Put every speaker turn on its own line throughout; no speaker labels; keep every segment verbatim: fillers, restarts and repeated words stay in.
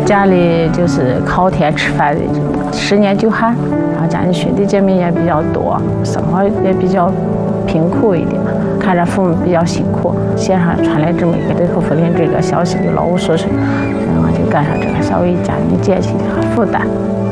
家里就是靠天吃饭的，十年九旱，然后家里兄弟姐妹也比较多，生活也比较贫苦一点，看着父母比较辛苦，线上传来这么一个对口福林这个消息，就劳务说是，然后就干上这个，稍微家里减轻负担。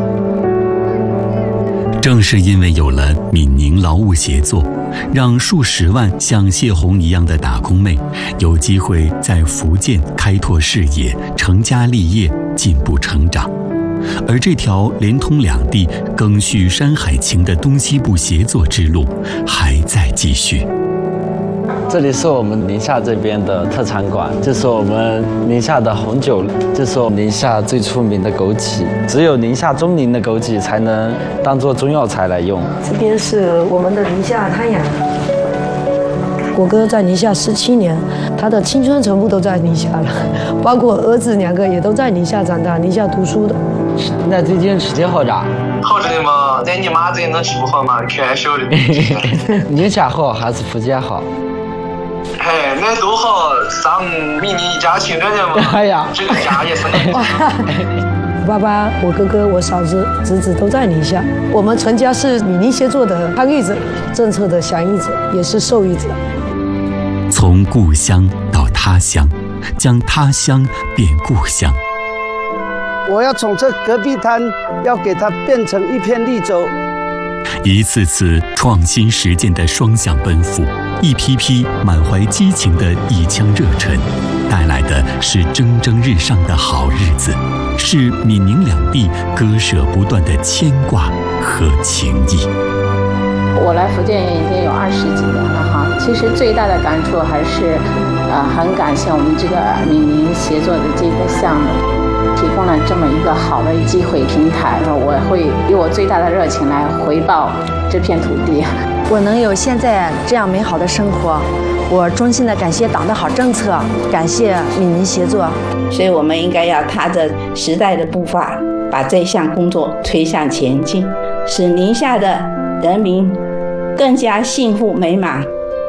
正是因为有了闽宁劳务协作，让数十万像谢红一样的打工妹有机会在福建开拓事业、成家立业、进步成长。而这条连通两地、更续山海情的东西部协作之路还在继续。
这里是我们宁夏这边的特产馆，这是我们宁夏的红酒，这是我们宁夏最出名的枸杞，只有宁夏中宁的枸杞才能当做中药材来用。
这边是我们的宁夏滩养，我哥在宁夏十七年，他的青春全部都在宁夏了，包括儿子两个也都在宁夏长大，宁夏读书的。
那最近吃的好着？
好着的嘛，在你妈这能吃不好嘛？开玩笑的。
宁夏好还是福建好？
嘿，那都好，上闽宁一家亲着呢嘛。
哎呀，
这个家也分得
我爸爸、我哥哥、我嫂子、侄子都在宁夏，我们全家是闽宁协作的参与者，政策的响应者，也是受益者。
从故乡到他乡，将他乡变故乡。
我要从这戈壁滩，要给它变成一片绿洲。
一次次创新实践的双向奔赴，一批批满怀激情的一腔热忱，带来的是蒸蒸日上的好日子，是闽宁两地割舍不断的牵挂和情谊。
我来福建已经有二十几年了哈，其实最大的感触还是，呃，很感谢我们这个闽宁协作的这个项目。提供了这么一个好的机会平台，我会以我最大的热情来回报这片土地。
我能有现在这样美好的生活，我衷心的感谢党的好政策，感谢闽宁协作。
所以我们应该要踏着时代的步伐，把这项工作推向前进，使宁夏的人民更加幸福美满。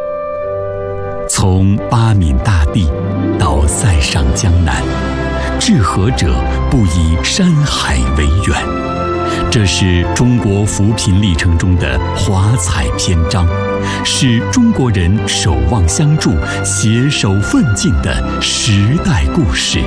从八闽大地到塞上江南，治河者不以山海为远，这是中国扶贫历程中的华彩篇章，是中国人守望相助、携手奋进的时代故事。